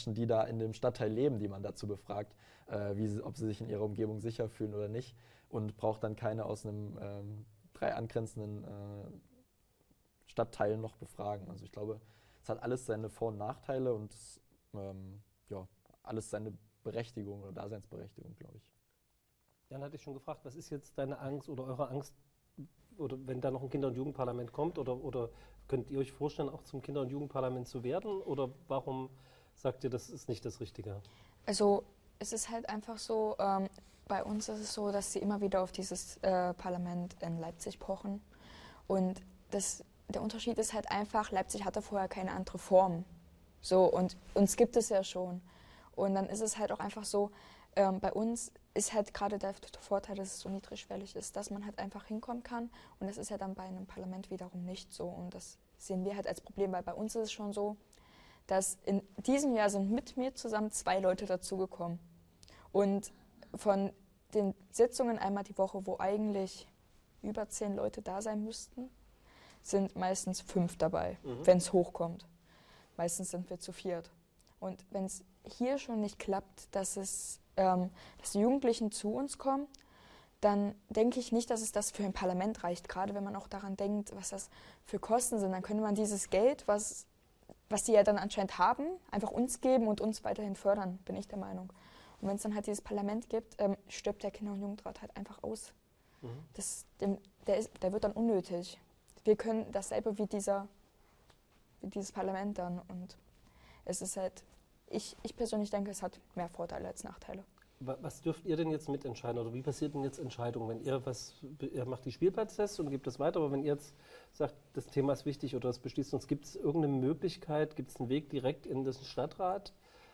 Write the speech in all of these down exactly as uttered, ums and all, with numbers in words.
Menschen, die da in dem Stadtteil leben, die man dazu befragt, äh, wie sie, ob sie sich in ihrer Umgebung sicher fühlen oder nicht, und braucht dann keine aus einem ähm, drei angrenzenden äh, Stadtteilen noch befragen. Also ich glaube, es hat alles seine Vor- und Nachteile und ähm, ja, alles seine Berechtigung oder Daseinsberechtigung, glaube ich. Jan hatte ich schon gefragt, was ist jetzt deine Angst oder eure Angst, oder wenn da noch ein Kinder- und Jugendparlament kommt, oder, oder könnt ihr euch vorstellen, auch zum Kinder- und Jugendparlament zu werden, oder warum sagt ihr, das ist nicht das Richtige? Also es ist halt einfach so, ähm, bei uns ist es so, dass sie immer wieder auf dieses äh, Parlament in Leipzig pochen. Und das, der Unterschied ist halt einfach, Leipzig hatte vorher keine andere Form. So, und uns gibt es ja schon. Und dann ist es halt auch einfach so, ähm, bei uns ist halt gerade der Vorteil, dass es so niedrigschwellig ist, dass man halt einfach hinkommen kann. Und das ist ja dann bei einem Parlament wiederum nicht so. Und das sehen wir halt als Problem, weil bei uns ist es schon so, dass in diesem Jahr sind mit mir zusammen zwei Leute dazugekommen. Und von den Sitzungen einmal die Woche, wo eigentlich über zehn Leute da sein müssten, sind meistens fünf dabei, mhm. wenn es hochkommt. Meistens sind wir zu viert. Und wenn es hier schon nicht klappt, dass, es, ähm, dass die Jugendlichen zu uns kommen, dann denke ich nicht, dass es das für ein Parlament reicht. Gerade wenn man auch daran denkt, was das für Kosten sind, dann könnte man dieses Geld, was, was die ja dann anscheinend haben, einfach uns geben und uns weiterhin fördern, bin ich der Meinung. Und wenn es dann halt dieses Parlament gibt, ähm, stirbt der Kinder- und Jugendrat halt einfach aus. Mhm. Das, dem, der, ist, der wird dann unnötig. Wir können dasselbe wie, dieser, wie dieses Parlament dann. Und es ist halt, ich, ich persönlich denke, es hat mehr Vorteile als Nachteile. Was dürft ihr denn jetzt mitentscheiden, oder wie passiert denn jetzt Entscheidung, wenn ihr was, ihr macht die Spielplatztests und gebt das weiter, aber wenn ihr jetzt sagt, das Thema ist wichtig oder das beschließt uns, gibt es irgendeine Möglichkeit, gibt es einen Weg direkt in den Stadtrat?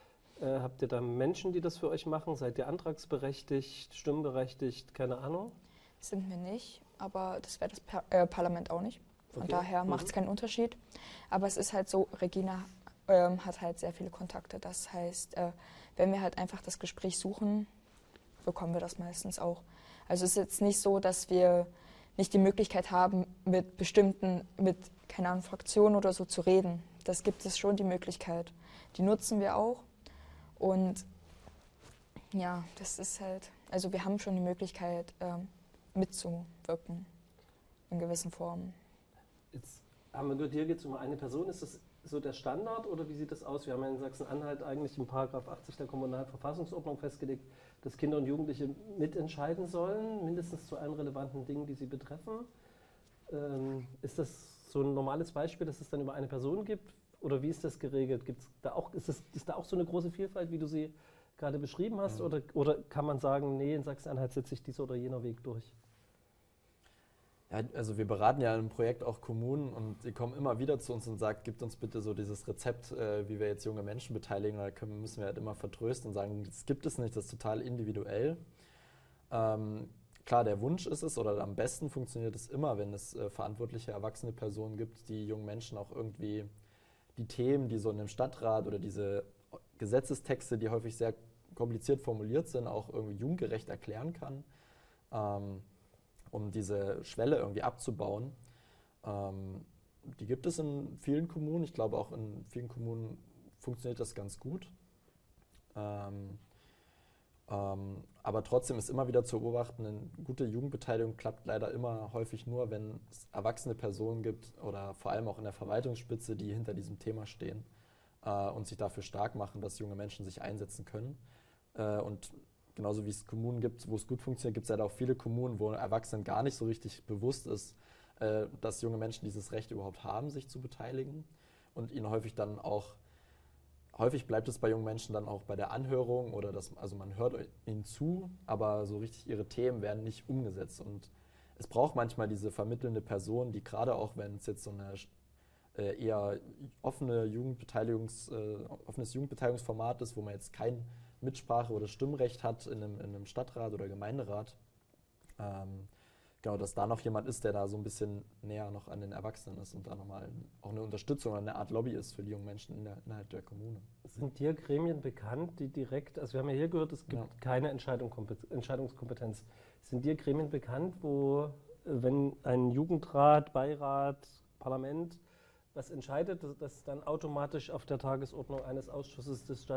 Äh, habt ihr da Menschen, die das für euch machen? Seid ihr antragsberechtigt, stimmberechtigt, keine Ahnung? Sind wir nicht, aber das wäre das Par äh, Parlament auch nicht. Von okay. daher macht es mhm. keinen Unterschied. Aber es ist halt so, Regina ähm, hat halt sehr viele Kontakte. Das heißt, äh, wenn wir halt einfach das Gespräch suchen, bekommen wir das meistens auch. Also es ist jetzt nicht so, dass wir nicht die Möglichkeit haben, mit bestimmten, mit, keine Ahnung, Fraktionen oder so zu reden. Das gibt es schon, die Möglichkeit. Die nutzen wir auch. Und ja, das ist halt, also wir haben schon die Möglichkeit, ähm, mitzuwirken in gewissen Formen. Jetzt haben wir gehört, hier geht es um eine Person. Ist das so der Standard oder wie sieht das aus? Wir haben ja in Sachsen-Anhalt eigentlich in Paragraph achtzig der Kommunalverfassungsordnung festgelegt, dass Kinder und Jugendliche mitentscheiden sollen, mindestens zu allen relevanten Dingen, die sie betreffen. Ähm, ist das so ein normales Beispiel, dass es dann über eine Person gibt? Oder wie ist das geregelt? Gibt's da auch, ist, das, ist da auch so eine große Vielfalt, wie du sie gerade beschrieben hast? Mhm. Oder, oder kann man sagen, nee, in Sachsen-Anhalt setzt sich dieser oder jener Weg durch? Ja, also wir beraten ja im Projekt auch Kommunen und die kommen immer wieder zu uns und sagen, gibt uns bitte so dieses Rezept, äh, wie wir jetzt junge Menschen beteiligen. Da können, müssen wir halt immer vertrösten und sagen, das gibt es nicht, das ist total individuell. Ähm, klar, der Wunsch ist es, oder am besten funktioniert es immer, wenn es äh, verantwortliche erwachsene Personen gibt, die jungen Menschen auch irgendwie die Themen, die so in einem Stadtrat oder diese Gesetzestexte, die häufig sehr kompliziert formuliert sind, auch irgendwie jugendgerecht erklären kann. Ähm, um diese Schwelle irgendwie abzubauen. Ähm, die gibt es in vielen Kommunen. Ich glaube, auch in vielen Kommunen funktioniert das ganz gut. Ähm, ähm, aber trotzdem ist immer wieder zu beobachten, eine gute Jugendbeteiligung klappt leider immer häufig nur, wenn es erwachsene Personen gibt oder vor allem auch in der Verwaltungsspitze, die hinter diesem Thema stehen äh, und sich dafür stark machen, dass junge Menschen sich einsetzen können. Äh, und genauso wie es Kommunen gibt, wo es gut funktioniert, gibt es halt auch viele Kommunen, wo Erwachsenen gar nicht so richtig bewusst ist, äh, dass junge Menschen dieses Recht überhaupt haben, sich zu beteiligen. Und ihnen häufig dann auch, häufig bleibt es bei jungen Menschen dann auch bei der Anhörung oder das, also man hört ihnen zu, aber so richtig ihre Themen werden nicht umgesetzt. Und es braucht manchmal diese vermittelnde Person, die gerade auch, wenn es jetzt so eine äh, eher offene Jugendbeteiligungs, äh, offenes Jugendbeteiligungsformat ist, wo man jetzt kein Mitsprache oder Stimmrecht hat in einem, in einem Stadtrat oder Gemeinderat. Ähm, genau, dass da noch jemand ist, der da so ein bisschen näher noch an den Erwachsenen ist und da nochmal auch eine Unterstützung oder eine Art Lobby ist für die jungen Menschen in der, innerhalb der Kommune. Sind dir Gremien bekannt, die direkt, also wir haben ja hier gehört, es gibt ja. keine Entscheidung, Entscheidungskompetenz. Sind dir Gremien bekannt, wo, wenn ein Jugendrat, Beirat, Parlament was entscheidet, dass das dann automatisch auf der Tagesordnung eines Ausschusses des Stadt